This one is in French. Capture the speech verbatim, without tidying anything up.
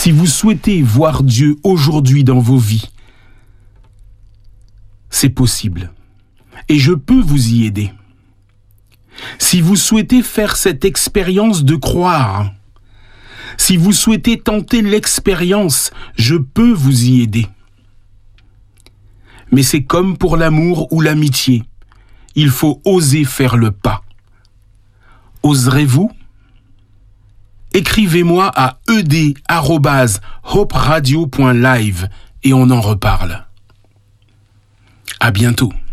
Si vous souhaitez voir Dieu aujourd'hui dans vos vies, c'est possible. Et je peux vous y aider. Si vous souhaitez faire cette expérience de croire, si vous souhaitez tenter l'expérience, je peux vous y aider. Mais c'est comme pour l'amour ou l'amitié. Il faut oser faire le pas. Oserez-vous ? Écrivez-moi à e d arobase hope radio point live et on en reparle. À bientôt.